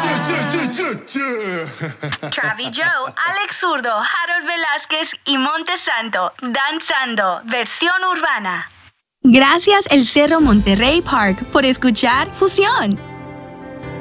Travi Joe, Alex Zurdo, Harold Velázquez y Montesanto, danzando, versión urbana. Gracias el Cerro Monterrey Park por escuchar Fusión.